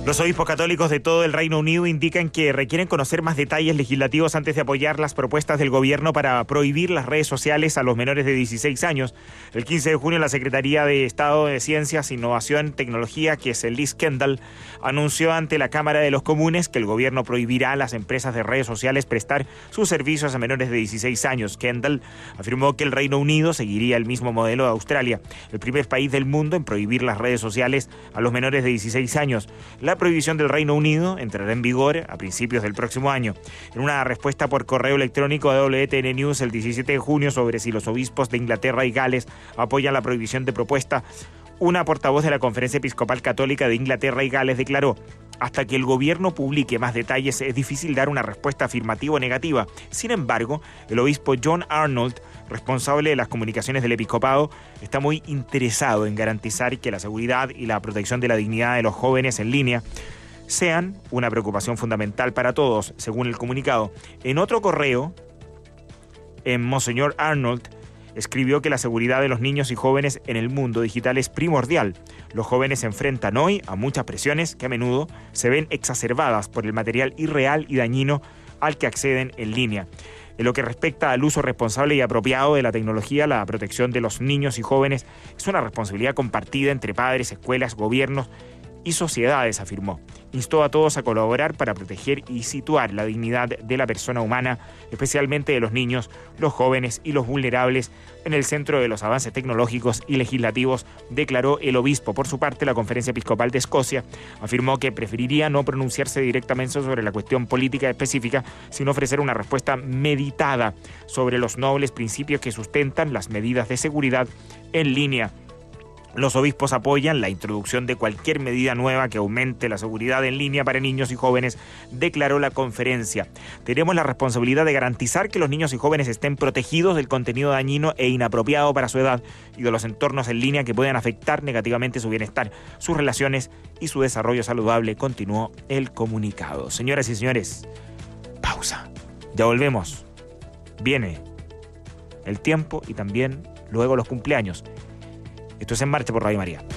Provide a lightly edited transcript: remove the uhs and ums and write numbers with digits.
Los obispos católicos de todo el Reino Unido indican que requieren conocer más detalles legislativos antes de apoyar las propuestas del gobierno para prohibir las redes sociales a los menores de 16 años. El 15 de junio, la Secretaría de Estado de Ciencias, Innovación y Tecnología, que es el Liz Kendall, anunció ante la Cámara de los Comunes que el gobierno prohibirá a las empresas de redes sociales prestar sus servicios a menores de 16 años. Kendall afirmó que el Reino Unido seguiría el mismo modelo de Australia, el primer país del mundo en prohibir las redes sociales a los menores de 16 años. La prohibición del Reino Unido entrará en vigor a principios del próximo año. En una respuesta por correo electrónico a WTN News el 17 de junio sobre si los obispos de Inglaterra y Gales apoyan la prohibición de propuesta, una portavoz de la Conferencia Episcopal Católica de Inglaterra y Gales declaró: hasta que el gobierno publique más detalles es difícil dar una respuesta afirmativa o negativa. Sin embargo, el obispo John Arnold, responsable de las comunicaciones del episcopado, está muy interesado en garantizar que la seguridad y la protección de la dignidad de los jóvenes en línea sean una preocupación fundamental para todos, según el comunicado. En otro correo, Monseñor Arnold escribió que la seguridad de los niños y jóvenes en el mundo digital es primordial. Los jóvenes se enfrentan hoy a muchas presiones que a menudo se ven exacerbadas por el material irreal y dañino al que acceden en línea. En lo que respecta al uso responsable y apropiado de la tecnología, la protección de los niños y jóvenes es una responsabilidad compartida entre padres, escuelas, gobiernos y sociedades, afirmó. Instó a todos a colaborar para proteger y situar la dignidad de la persona humana, especialmente de los niños, los jóvenes y los vulnerables, en el centro de los avances tecnológicos y legislativos, declaró el obispo. Por su parte, la Conferencia Episcopal de Escocia afirmó que preferiría no pronunciarse directamente sobre la cuestión política específica, sino ofrecer una respuesta meditada sobre los nobles principios que sustentan las medidas de seguridad en línea. Los obispos apoyan la introducción de cualquier medida nueva que aumente la seguridad en línea para niños y jóvenes, declaró la conferencia. Tenemos la responsabilidad de garantizar que los niños y jóvenes estén protegidos del contenido dañino e inapropiado para su edad y de los entornos en línea que puedan afectar negativamente su bienestar, sus relaciones y su desarrollo saludable, continuó el comunicado. Señoras y señores, pausa. Ya volvemos. Viene el tiempo y también luego los cumpleaños. Esto es En Marcha por Radio María.